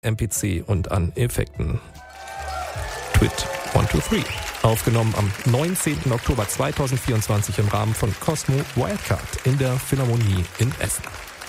MPC und an Effekten. Twit 123. Aufgenommen am 19. Oktober 2024 im Rahmen von Cosmo Wildcard in der Philharmonie in Essen.